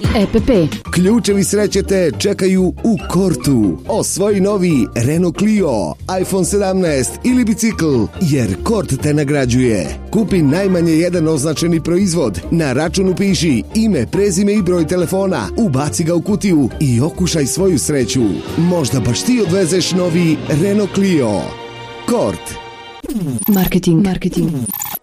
EPP. Ključevi sreće te čekaju u Kortu. Osvoji novi Renault Clio, iPhone 17 ili bicikl, jer Kort te nagrađuje. Kupi najmanje jedan označeni proizvod, na računu piši ime, prezime i broj telefona, ubaci ga u kutiju i okušaj svoju sreću. Možda baš ti odvezeš novi Renault Clio. Kort. Marketing.